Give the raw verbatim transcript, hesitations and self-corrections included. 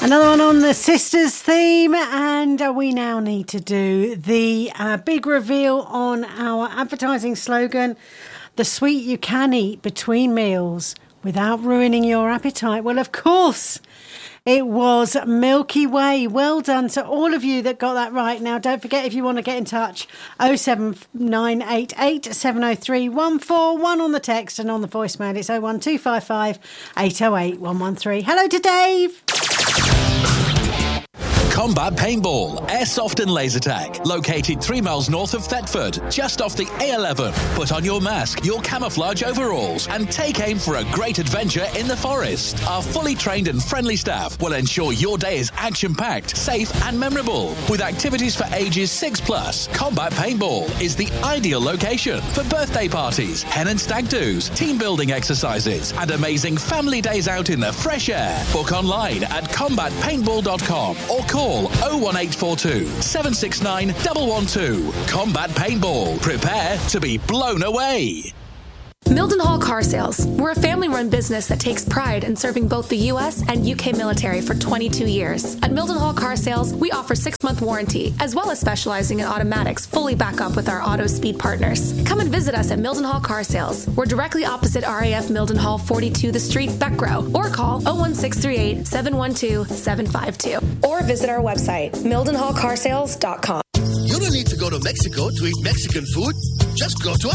Another one on the Sisters theme, and uh, we now need to do the uh, big reveal on our advertising slogan, the sweet you can eat between meals without ruining your appetite. Well, of course, it was Milky Way. Well done to all of you that got that right. Now, don't forget, if you want to get in touch, oh seven nine eight eight, seven oh three, one four one on the text, and on the voicemail, it's oh one two five five, eight oh eight, one one three. Hello to Dave. Combat Paintball, Airsoft and Laser Tag. Located three miles north of Thetford, just off the A eleven. Put on your mask, your camouflage overalls, and take aim for a great adventure in the forest. Our fully trained and friendly staff will ensure your day is action-packed, safe and memorable. With activities for ages six plus, Combat Paintball is the ideal location for birthday parties, hen and stag do's, team building exercises, and amazing family days out in the fresh air. Book online at combat paintball dot com or call oh one eight four two, seven six nine, one one two. Combat Paintball. Prepare to be blown away. Mildenhall Car Sales. We're a family-run business that takes pride in serving both the U S and U K military for twenty-two years. At Mildenhall Car Sales, we offer six-month warranty, as well as specializing in automatics fully back up with our Auto Speed partners. Come and visit us at Mildenhall Car Sales. We're directly opposite R A F Mildenhall, forty-two The Street, Beckrow, or call oh one six three eight, seven one two, seven five two. Or visit our website, mildenhall car sales dot com. You don't need to go to Mexico to eat Mexican food. Just go to